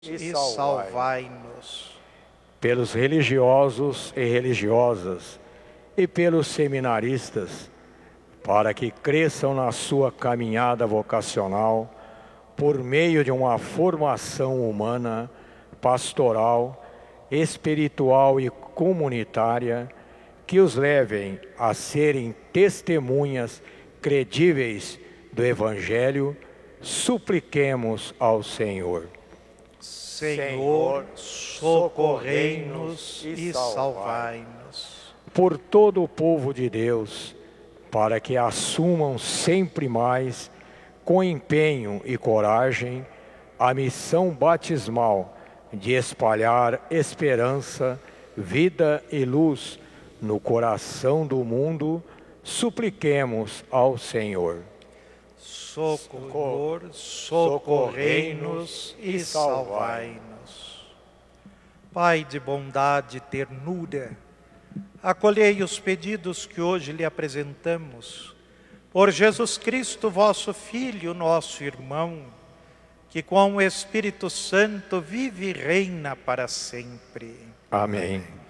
e salvai-nos. Pelos religiosos e religiosas e pelos seminaristas, para que cresçam na sua caminhada vocacional por meio de uma formação humana, pastoral, espiritual e comunitária, que os levem a serem testemunhas credíveis do Evangelho, supliquemos ao Senhor. Senhor, socorrei-nos e salvai-nos. Por todo o povo de Deus, para que assumam sempre mais, com empenho e coragem, a missão batismal de espalhar esperança, vida e luz no coração do mundo, supliquemos ao Senhor. Senhor, socorrei-nos e salvai-nos. Pai de bondade e ternura, acolhei os pedidos que hoje lhe apresentamos, por Jesus Cristo, vosso Filho, nosso irmão, que com o Espírito Santo vive e reina para sempre. Amém.